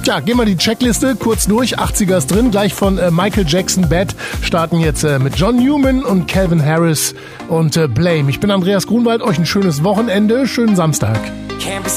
Ja, gehen wir die Checkliste kurz durch. 80er ist drin, gleich von Michael Jackson, Bad. Starten jetzt mit John Newman und Calvin Harris und Blame. Ich bin Andreas Grunwald, euch ein schönes Wochenende, schönen Samstag.